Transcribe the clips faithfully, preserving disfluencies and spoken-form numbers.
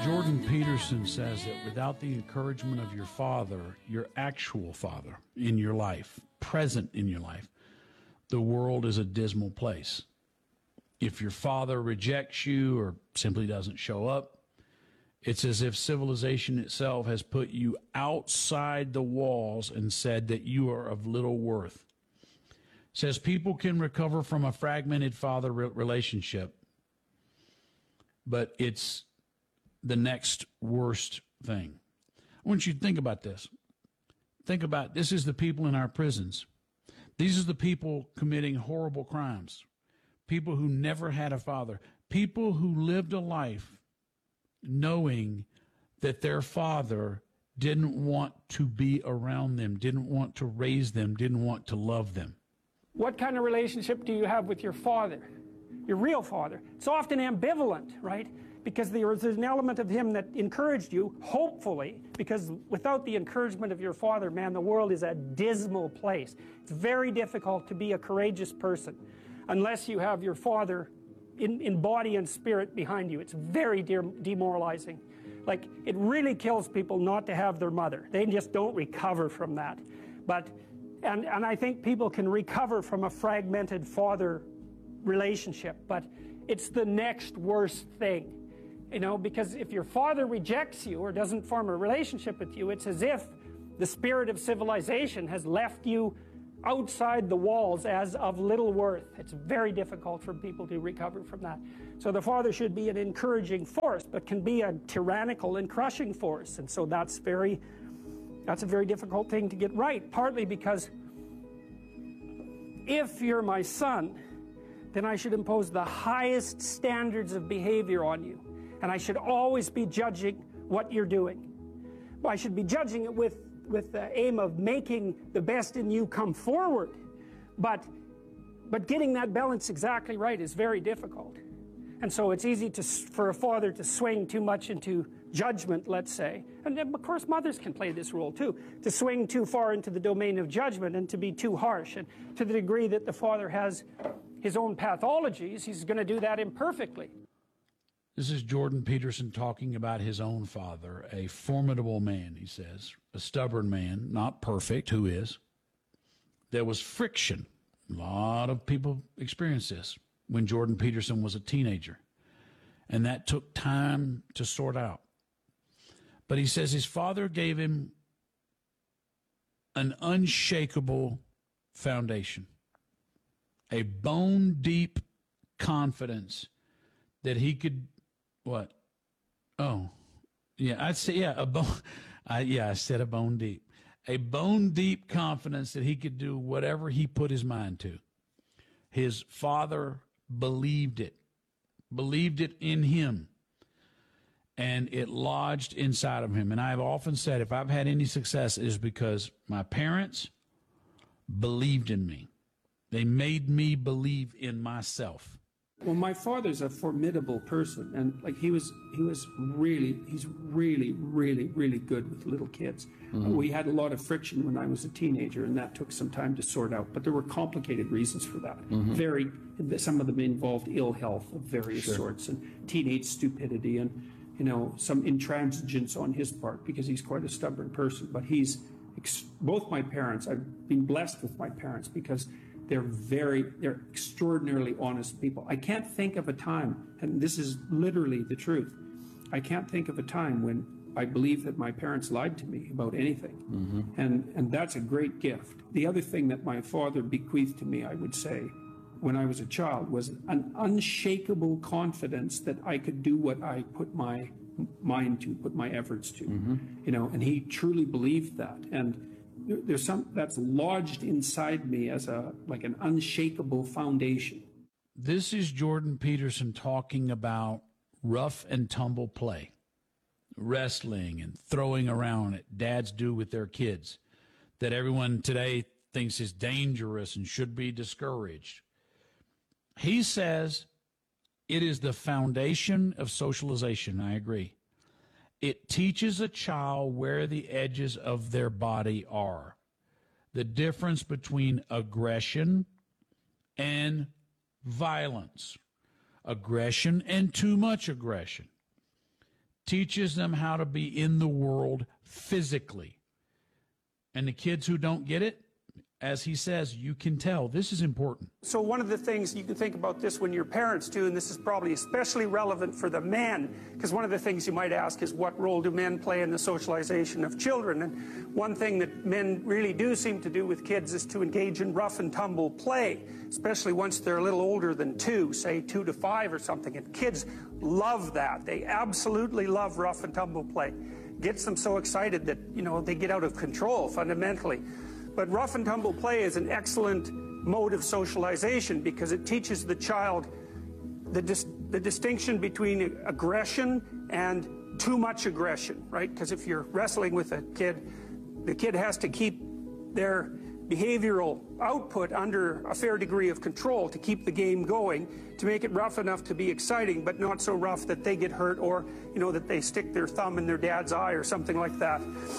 Jordan Peterson says that without the encouragement of your father, your actual father in your life, present in your life, the world is a dismal place. If your father rejects you or simply doesn't show up, it's as if civilization itself has put you outside the walls and said that you are of little worth. It says people can recover from a fragmented father relationship, but it's the next worst thing. I want you to think about this. Think about this is the people in our prisons. These are the people committing horrible crimes. People who never had a father. People who lived a life knowing that their father didn't want to be around them, didn't want to raise them, didn't want to love them. What kind of relationship do you have with your father, your real father? It's often ambivalent, right? Because there's an element of him that encouraged you, hopefully, because without the encouragement of your father, man, the world is a dismal place. It's very difficult to be a courageous person unless you have your father in, in body and spirit behind you. It's very de demoralizing. Like, it really kills people not to have their mother. They just don't recover from that. But, and, and I think people can recover from a fragmented father relationship, but it's the next worst thing. You know, because if your father rejects you or doesn't form a relationship with you, it's as if the spirit of civilization has left you outside the walls as of little worth. It's very difficult for people to recover from that. So the father should be an encouraging force, but can be a tyrannical and crushing force. And so that's very, that's a very difficult thing to get right, partly because if you're my son, then I should impose the highest standards of behavior on you. And I should always be judging what you're doing. I should be judging it with, with the aim of making the best in you come forward. But, but getting that balance exactly right is very difficult. And so it's easy to, for a father to swing too much into judgment, let's say. And of course, mothers can play this role too, to swing too far into the domain of judgment and to be too harsh. And to the degree that the father has his own pathologies, he's going to do that imperfectly. This is Jordan Peterson talking about his own father, a formidable man, he says, a stubborn man, not perfect, who is. There was friction. A lot of people experienced this when Jordan Peterson was a teenager, and that took time to sort out. But he says his father gave him an unshakable foundation, a bone-deep confidence that he could. What? Oh, yeah, I'd say, yeah, a bone, I, yeah, I said a bone deep. A bone deep confidence that he could do whatever he put his mind to. His father believed it, believed it in him, and it lodged inside of him. And I've often said if I've had any success, it is because my parents believed in me. They made me believe in myself. Well, my father's a formidable person, and like he was, he was really, he's really, really, really good with little kids. Mm-hmm. uh, we had a lot of friction when I was a teenager, and that took some time to sort out. But there were complicated reasons for that. Mm-hmm. Very, some of them involved ill health of various sure. sorts, and teenage stupidity, and you know, some intransigence on his part because he's quite a stubborn person. But he's ex both my parents. I've been blessed with my parents because they're very, they're extraordinarily honest people. I can't think of a time, and this is literally the truth, I can't think of a time when I believe that my parents lied to me about anything. Mm-hmm. And, and that's a great gift. The other thing that my father bequeathed to me, I would say, when I was a child, was an unshakable confidence that I could do what I put my mind to, put my efforts to. Mm-hmm. You know, and he truly believed that. And there's some that's lodged inside me as a like an unshakable foundation. This is Jordan Peterson talking about rough and tumble play, wrestling and throwing around it dads do with their kids, that everyone today thinks is dangerous and should be discouraged. He says it is the foundation of socialization. I agree. It teaches a child where the edges of their body are, the difference between aggression and violence, aggression and too much aggression. teaches them how to be in the world physically. And the kids who don't get it, as he says, you can tell this is important. So one of the things you can think about this when you're parents too, and this is probably especially relevant for the men, because one of the things you might ask is what role do men play in the socialization of children? And one thing that men really do seem to do with kids is to engage in rough and tumble play, especially once they're a little older than two, say two to five or something. And kids love that. They absolutely love rough and tumble play. Gets them so excited that, you know, they get out of control fundamentally. But rough and tumble play is an excellent mode of socialization because it teaches the child the, dis the distinction between aggression and too much aggression, right? Because if you're wrestling with a kid, the kid has to keep their behavioral output under a fair degree of control to keep the game going, to make it rough enough to be exciting, but not so rough that they get hurt or, you know, that they stick their thumb in their dad's eye or something like that.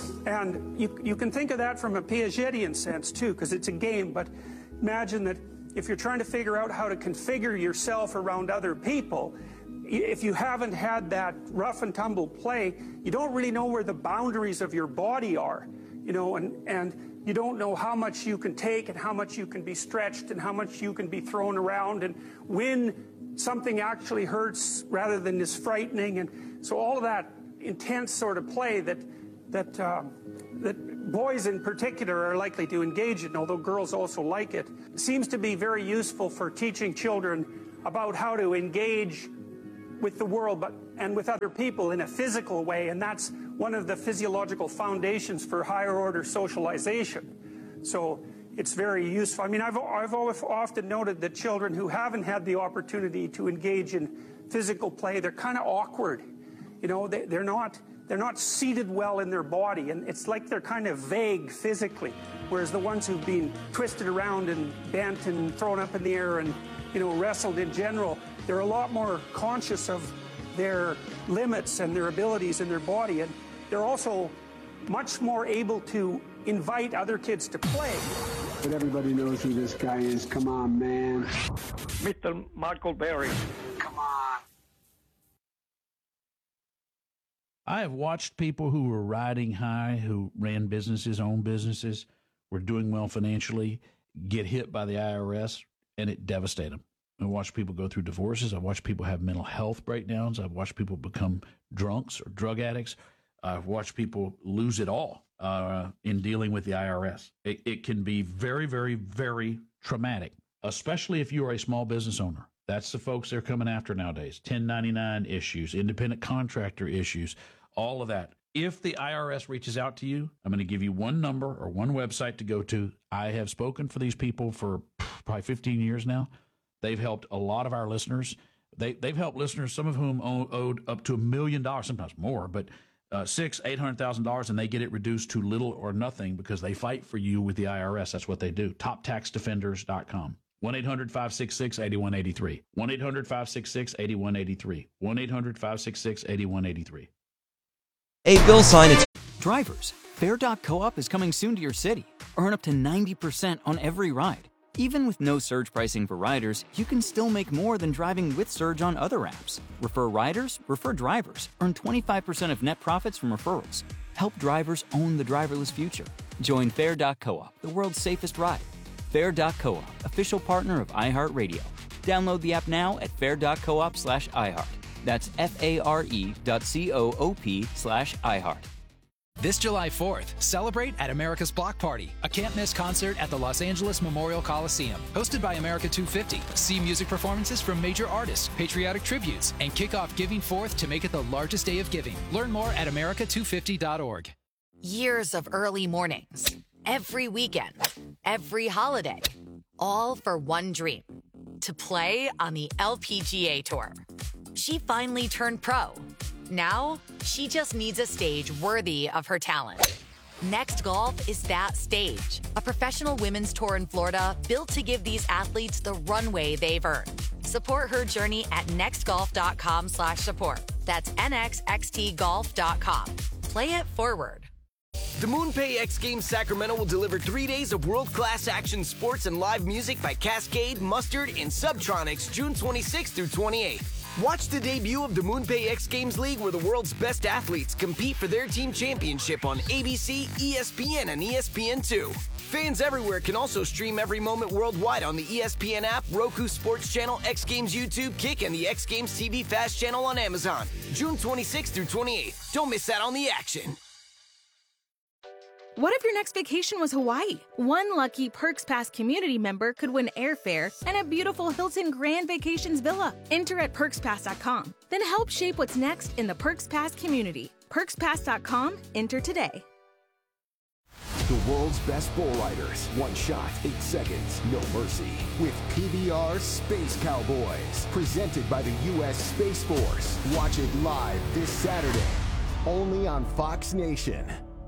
And you, you can think of that from a Piagetian sense too, because it's a game, but imagine that if you're trying to figure out how to configure yourself around other people, if you haven't had that rough and tumble play, you don't really know where the boundaries of your body are, you know, and, and you don't know how much you can take and how much you can be stretched and how much you can be thrown around and when something actually hurts rather than is frightening. And so all of that intense sort of play that, that, uh, that boys in particular are likely to engage in, although girls also like it, seems to be very useful for teaching children about how to engage with the world but, and with other people in a physical way, and that's one of the physiological foundations for higher order socialization. So it's very useful. I mean, I've, I've often noted that children who haven't had the opportunity to engage in physical play, they're kind of awkward. You know, they, they're not they're not seated well in their body, and it's like they're kind of vague physically, whereas the ones who've been twisted around and bent and thrown up in the air and, you know, wrestled in general, they're a lot more conscious of their limits and their abilities in their body, and they're also much more able to invite other kids to play. But everybody knows who this guy is. Come on, man. Mister Michael Berry. Come on. I have watched people who were riding high, who ran businesses, owned businesses, were doing well financially, get hit by the I R S, and it devastated them. I watched people go through divorces. I watched people have mental health breakdowns. I've watched people become drunks or drug addicts. I've watched people lose it all uh, in dealing with the I R S. It, it can be very, very, very traumatic, especially if you are a small business owner. That's the folks they're coming after nowadays. ten ninety-nine issues, independent contractor issues, all of that. If the I R S reaches out to you, I'm going to give you one number or one website to go to. I have spoken for these people for probably fifteen years now. They've helped a lot of our listeners. They, they've helped listeners, some of whom owe, owed up to a million dollars, sometimes more, but uh, six, eight hundred thousand dollars, and they get it reduced to little or nothing because they fight for you with the I R S. That's what they do. top tax defenders dot com. one eight hundred, five six six, eight one eight three. one eight hundred, five six six, eight one eight three. one eight hundred, five six six, eight one eight three. A bill sign. It's drivers. Fair dot co-op is coming soon to your city. Earn up to ninety percent on every ride. Even with no surge pricing for riders, you can still make more than driving with Surge on other apps. Refer riders, refer drivers. Earn twenty-five percent of net profits from referrals. Help drivers own the driverless future. Join Fair dot co-op, the world's safest ride. Fair dot co-op, official partner of iHeartRadio. Download the app now at fair dot coop slash iHeart. That's F-A-R-E dot C-O-O-P slash iHeart. This July fourth, celebrate at America's Block Party, a can't-miss concert at the Los Angeles Memorial Coliseum. Hosted by America two fifty. See music performances from major artists, patriotic tributes, and kick off Giving Fourth to make it the largest day of giving. Learn more at america two fifty dot org. Years of early mornings, every weekend, every holiday, all for one dream, to play on the L P G A Tour. She finally turned pro. Now, she just needs a stage worthy of her talent. Next Golf is that stage. A professional women's tour in Florida built to give these athletes the runway they've earned. Support her journey at nextgolf.com slash support. That's N X X T golf dot com. Play it forward. The MoonPay X Games Sacramento will deliver three days of world-class action sports and live music by Cascade, Mustard, and Subtronics June twenty-sixth through twenty-eighth. Watch the debut of the MoonPay X Games League, where the world's best athletes compete for their team championship on A B C, E S P N, and E S P N two. Fans everywhere can also stream every moment worldwide on the E S P N app, Roku Sports Channel, X Games YouTube, Kick, and the X Games T V Fast channel on Amazon. June twenty-sixth through twenty-eighth. Don't miss out on the action. What if your next vacation was Hawaii? One lucky Perks Pass community member could win airfare and a beautiful Hilton Grand Vacations villa. Enter at perks pass dot com. Then help shape what's next in the Perks Pass community. perks pass dot com. Enter today. The world's best bull riders. One shot, eight seconds, no mercy. With P B R Space Cowboys. Presented by the U S Space Force. Watch it live this Saturday. Only on Fox Nation.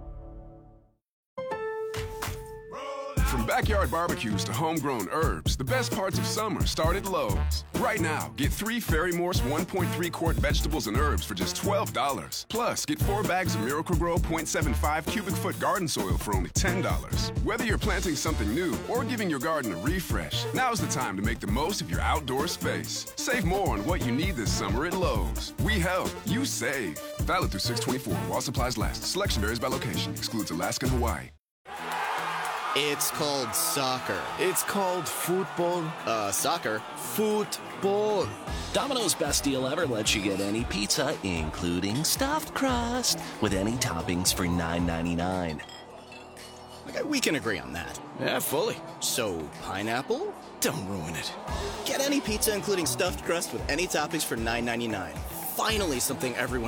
From backyard barbecues to homegrown herbs, the best parts of summer start at Lowe's. Right now, get three Ferry Morse one point three quart vegetables and herbs for just twelve dollars. Plus, get four bags of Miracle-Gro point seven five cubic foot garden soil for only ten dollars. Whether you're planting something new or giving your garden a refresh, now's the time to make the most of your outdoor space. Save more on what you need this summer at Lowe's. We help, you save. Valid through six twenty-four while supplies last. Selection varies by location. Excludes Alaska and Hawaii. It's called soccer. It's called football. Uh, soccer. Football. Domino's Best Deal Ever lets you get any pizza, including stuffed crust, with any toppings for nine ninety-nine. Okay, we can agree on that. Yeah, fully. So, pineapple? Don't ruin it. Get any pizza, including stuffed crust, with any toppings for nine ninety-nine. Finally, something everyone